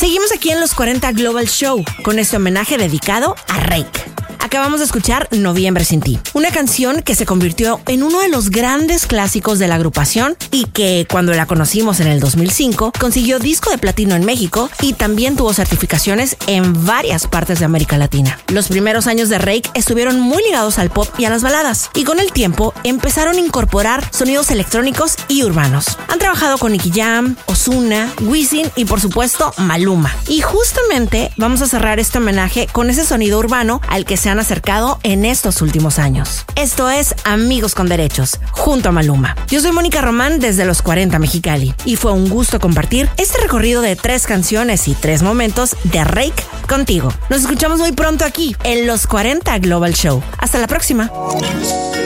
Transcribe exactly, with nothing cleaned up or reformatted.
Seguimos aquí en los cuarenta Global Show con este homenaje dedicado a Reik. Acabamos de escuchar Noviembre sin ti, una canción que se convirtió en uno de los grandes clásicos de la agrupación y que, cuando la conocimos en el dos mil cinco, consiguió disco de platino en México y también tuvo certificaciones en varias partes de América Latina. Los primeros años de Reik estuvieron muy ligados al pop y a las baladas, y con el tiempo empezaron a incorporar sonidos electrónicos y urbanos. Han trabajado con Nicky Jam, Ozuna, Wisin y, por supuesto, Maluma. Y justamente vamos a cerrar este homenaje con ese sonido urbano al que se han acercado en estos últimos años. Esto es Amigos con Derechos, junto a Maluma. Yo soy Mónica Román desde Los cuarenta Mexicali y fue un gusto compartir este recorrido de tres canciones y tres momentos de Reik contigo. Nos escuchamos muy pronto aquí en Los cuarenta Global Show. Hasta la próxima.